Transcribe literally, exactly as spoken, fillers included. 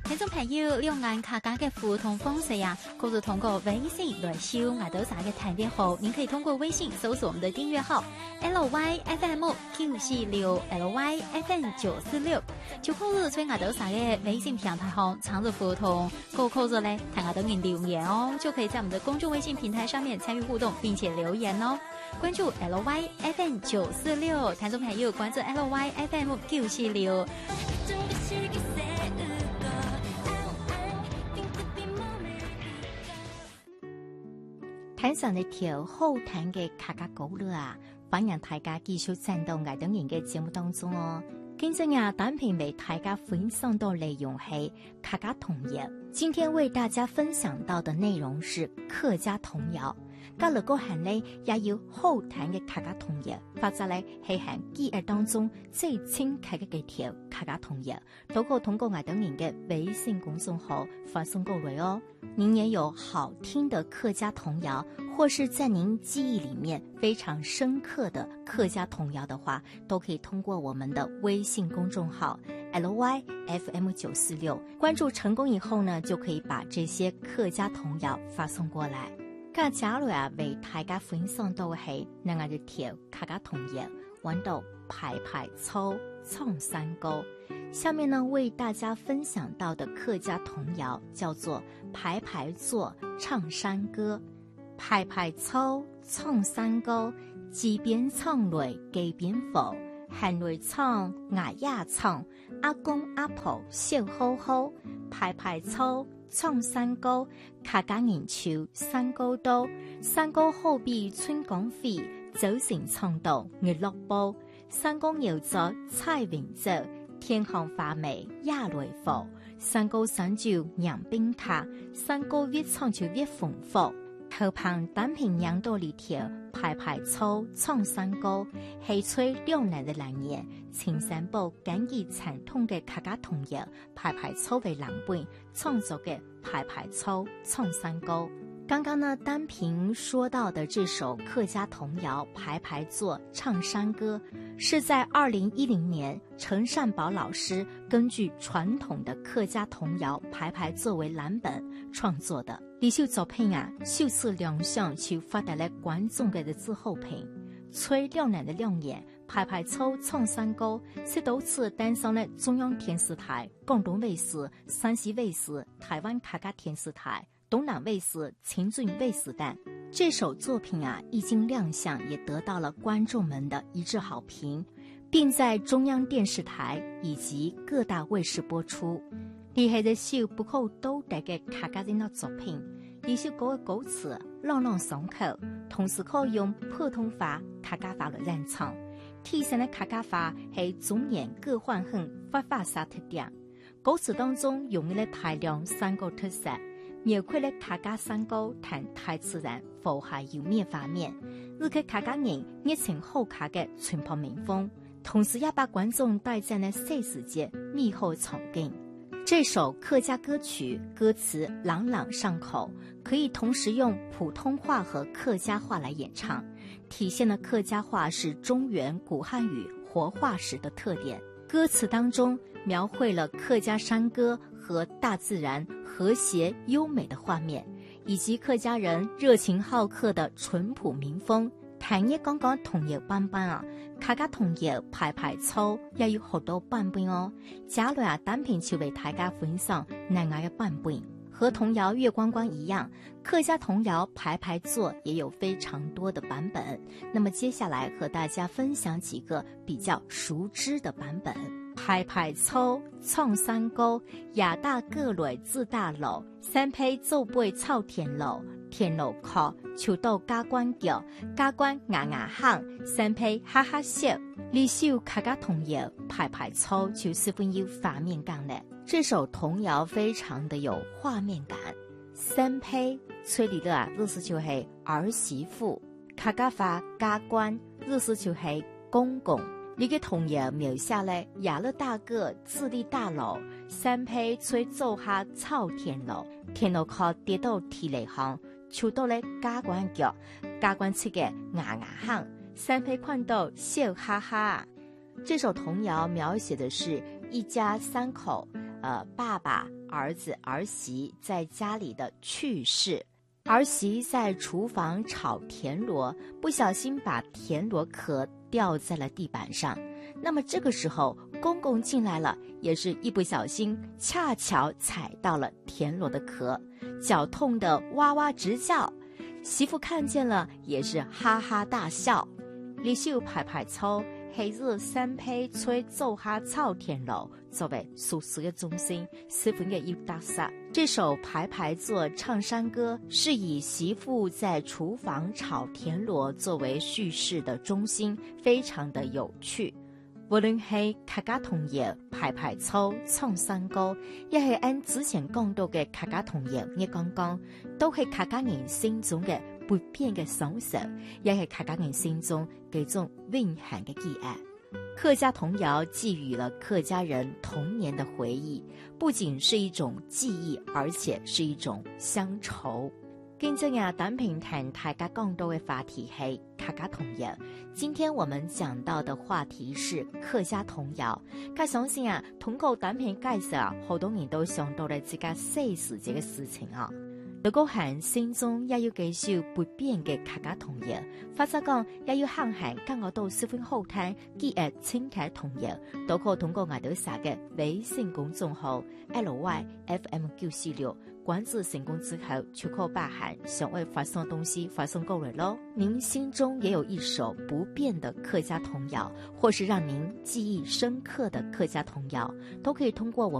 聽眾朋友，兩岸客家嘅互動方式呀，可以通過微信來收我哋啥嘅台電號。您可以通過微信搜索我們的訂閱號 L Y F M 九四六 L Y F M 九四六，就可以在我哋啥嘅微信平台上參與互動。個可以咧，睇我哋嘅留言哦，就可以在我們的公眾微信平台上面參與互動，並且留言哦。關注 L Y F M 九四六，聽眾朋友關注 L Y F M 九四六。 睇上一條好聽嘅客家歌啦啊！歡迎大家繼續站到愛等人嘅節目當中哦。今日啊，單片為大家分享到內容係客家童謠。今天為大家分享到的內容是客家童謠。咁如果係呢，也要好聽嘅客家童謠，或者呢係喺記憶當中最精確嘅幾條客家童謠，都可以通過愛等人嘅微信公眾號發送過來哦。您也有好聽的客家童謠，或是在您記憶裡面非常深刻的客家童謠的話，都可以通過我們的微信公眾號 L Y F M 九四六，關注成功以後呢，就可以把這些客家童謠發送過來。咁假如啊，為大家分享到係另外一條客家童謠，揾到排排粗唱山歌。下面呢，為大家分享到的客家童謠叫做排排坐唱山歌。排排粗唱山歌，幾邊唱來幾邊浮，行來唱牙呀唱，阿公阿婆笑呵呵。排排粗唱山歌，客家人唱山歌多，山歌好比春光飛，早晨唱到日落波。山歌搖咗彩雲洲，天空花美也來浮。山歌山照讓冰卡，山歌越唱就越豐富。頭旁單片兩道里條，排排粗唱山歌，係吹兩難的藍言，青山堡簡易傳統嘅客家童謠，排排粗為藍本創作嘅排排粗唱山歌。剛剛呢，單平說到的這首客家童謠《排排坐唱山歌》，是在二零一零年陳善寶老師根據傳統的客家童謠《排排坐》為藍本創作的。呢首作品啊，首次亮相就發帶來觀眾嘅熱烈好評。吹兩難的亮眼，排排粗唱山歌是多次登上了中央電視台、廣東衛視、山西衛視、台灣客家電視台、東南衛視、清圳衛視等。這首作品啊，一經亮相，也得到了觀眾們的一致好評，並在中央電視台以及各大衛視播出。呢係一首不可多得嘅客家人的作品。呢首歌嘅歌詞朗朗上口，同時可以用普通話、客家話來演唱。體現嘅客家話係中原各縣縣發話啥特點。歌詞當中用了大量山歌特色，描繪了客家山歌談大自然和諧優美畫面，以及客家人熱情好客嘅淳樸民風，同時也把觀眾帶進了細世界美好場景。這首客家歌曲歌詞朗朗上口，可以同時用普通話和客家話來演唱，體現了客家話是中原古漢語活化石的特點。歌詞當中描繪了客家山歌和大自然和諧優美的畫面，以及客家人熱情好客的淳樸民風。談一講講童謠版本啊，客家童謠排排粗也有好多版本哦。假如啊，單品就為大家分享另外嘅版本。和童謠月光光一樣，客家童謠排排坐也有非常多的版本。那麼接下來和大家分享幾個比較熟知的版本。排排粗唱山歌，亞大各類自大路，山胚做背操田路，田路靠橋到加關腳，加關牙牙喊，山胚哈哈笑。呢首客家童謠排排粗就十分有畫面感咧。這首童謠非常的有畫面感。山胚吹嚟啦，意思就係兒媳婦；客家話加關，意思就係公公。呢個童謠描寫咧，亞勒大個自立大樓，山胚吹做下操田路，田路靠跌到地裏行，潮到咧加關腳，加關切嘅牙牙喊，山胚看到笑哈哈。這首童謠描寫的是一家三口。 呃爸爸、儿子、儿媳在家里的趣事。儿媳在厨房炒田螺，不小心把田螺壳掉在了地板上。那么这个时候公公进来了，也是一不小心恰巧踩到了田螺的壳，脚痛得哇哇直叫。媳妇看见了也是哈哈大笑。李秀排排操，黑日三胚吹奏哈操田螺，作为俗世的中心，十分的有特色。这首排排坐唱山歌是以媳妇在厨房炒田螺作为叙事的中心，非常的有趣。無論係客家童謠、排排操、唱山歌，亦係按之前講到嘅客家童謠，亦講講都係客家人心中嘅不變嘅享受，亦係客家人心中嘅種永恆嘅記憶。客家童謠寄予了客家人童年的回憶，不僅是一種記憶，而且是一種鄉愁。今日啊，短平談大家講到嘅話題係客家童謠。今天我們講到的話題是客家童謠。我相信啊，通過短平介紹啊，好多人都想到了自己細時這個事情啊。如果係心中也要繼續不變嘅客家童謠，或者講也要行行跟我到十分好聽記憶清劇童謠，都可通過我哋撒嘅微信公眾號 L Y F M 九四六。關注成功之後，就可把喊想為發送東西發送過來咯。您心中也有一首不變的客家童謠，或是讓您記憶深刻的客家童謠，都可以通過我